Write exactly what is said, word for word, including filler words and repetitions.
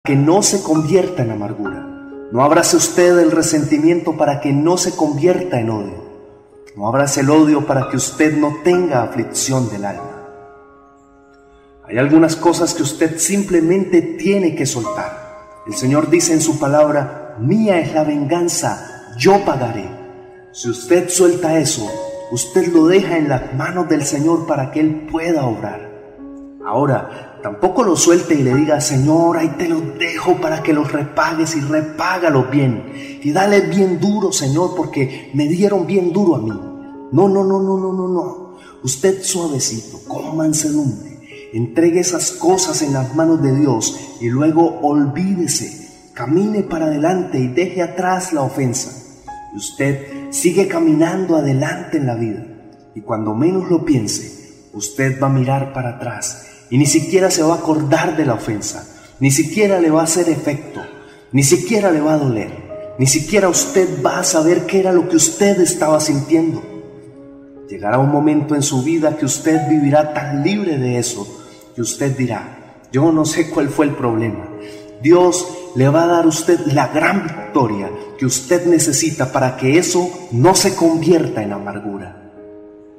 que no se convierta en amargura. No abrace usted el resentimiento para que no se convierta en odio. No abrace el odio para que usted no tenga aflicción del alma. Hay algunas cosas que usted simplemente tiene que soltar. El Señor dice en su palabra: mía es la venganza, yo pagaré. Si usted suelta eso, usted lo deja en las manos del Señor para que Él pueda obrar. Ahora, tampoco lo suelte y le diga: Señor, ahí te los dejo para que los repagues, y repágalos bien. Y dale bien duro, Señor, porque me dieron bien duro a mí. No, no, no, no, no, no, no. Usted suavecito, con mansedumbre, entregue esas cosas en las manos de Dios y luego olvídese. Camine para adelante y deje atrás la ofensa. Y usted sigue caminando adelante en la vida. Y cuando menos lo piense, usted va a mirar para atrás y ni siquiera se va a acordar de la ofensa, ni siquiera le va a hacer efecto, ni siquiera le va a doler, ni siquiera usted va a saber qué era lo que usted estaba sintiendo. Llegará un momento en su vida que usted vivirá tan libre de eso, que usted dirá: yo no sé cuál fue el problema. Dios le va a dar a usted la gran victoria que usted necesita para que eso no se convierta en amargura.